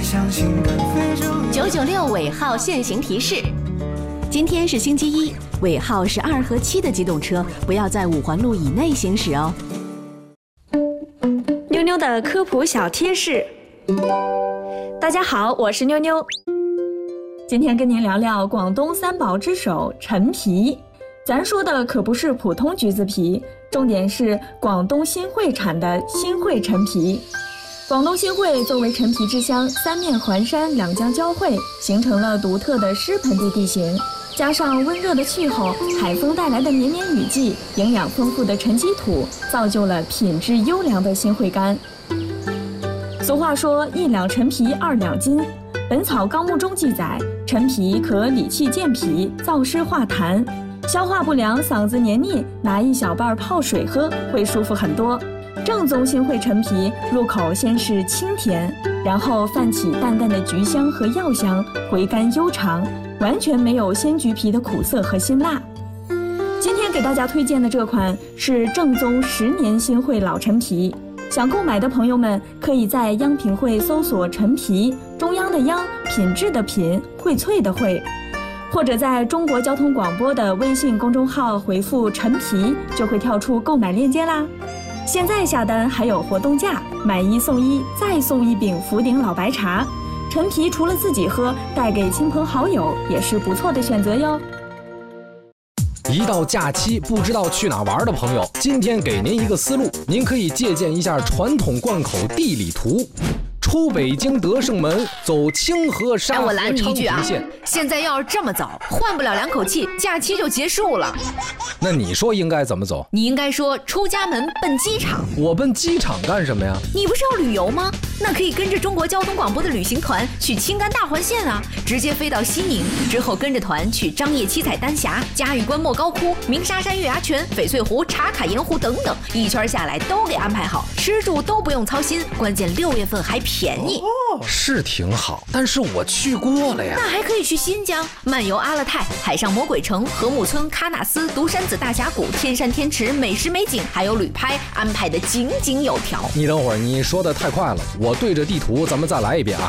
996尾号限行提示：今天是星期一，尾号是2和7的机动车不要在5环路以内行驶哦。 妞妞的科普小贴士。大家好，我是妞妞。今天跟您聊聊广东三宝之首陈皮。咱说的可不是普通橘子皮，重点是广东新会产的新会陈皮。广东新会作为陈皮之乡，三面环山，两江交汇，形成了独特的湿盆地地形，加上温热的气候，海风带来的绵绵雨季，营养丰富的沉积土，造就了品质优良的新会柑。俗话说1两陈皮2两金，本草纲目中记载，陈皮可理气健脾，燥湿化痰，消化不良、嗓子黏腻，拿一小瓣泡水喝会舒服很多。正宗新会陈皮入口先是清甜，然后泛起淡淡的橘香和药香，回甘悠长，完全没有鲜橘皮的苦涩和辛辣。今天给大家推荐的这款是正宗10年新会老陈皮，想购买的朋友们可以在央品汇搜索陈皮，中央的央，品质的品，荟萃的荟，或者在中国交通广播的微信公众号回复陈皮，就会跳出购买链接啦。现在下单还有活动价，买1送1，再送1饼福鼎老白茶。陈皮除了自己喝，带给亲朋好友也是不错的选择哟。 一到假期不知道去哪玩的朋友，今天给您一个思路，您可以借鉴一下传统贯口地理图。出北京德胜门，走清河沙河昌平线。 现在要是这么走，换不了2口气，假期就结束了。 那你说应该怎么走？ 你应该说出家门奔机场。 我奔机场干什么呀？ 你不是要旅游吗？那可以跟着中国交通广播的旅行团去青甘大环线啊，直接飞到西宁，之后跟着团去张掖七彩丹霞、嘉峪关莫高窟、鸣沙山月牙泉、翡翠湖、茶卡盐湖等等，一圈下来都给安排好，吃住都不用操心，关键6月份还便宜。 是挺好，但是我去过了呀。 那还可以去新疆漫游阿勒泰、海上魔鬼城、禾木村、喀纳斯、独山子大峡谷、天山天池，美食美景还有旅拍安排的井井有条。 你等会儿，你说的太快了，我对着地图咱们再来一遍啊。